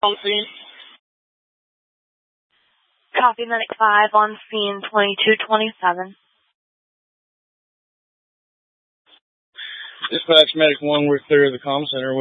On scene. Copy Medic 5 on scene 2227. Dispatch Medic 1, we're clear of the comm center.